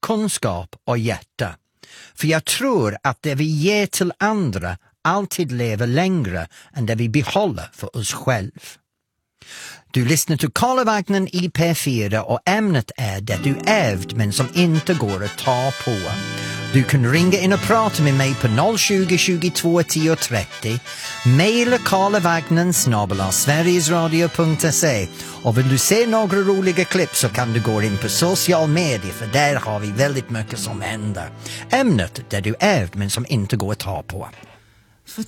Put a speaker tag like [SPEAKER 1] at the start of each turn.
[SPEAKER 1] kunskap och hjärta. För jag tror att det vi ger till andra alltid lever längre än det vi behåller för oss själv. Du lyssnar till Karlavagnen i P4 och ämnet är det du ärvt men som inte går att ta på. Du kan ringa in och prata med mig på 020 22 10 30. Maila karlavagnen@sverigesradio.se. Och vill du se några roliga klipp så kan du gå in på social media, för där har vi väldigt mycket som händer. Ämnet det du ärvt men som inte går att ta på.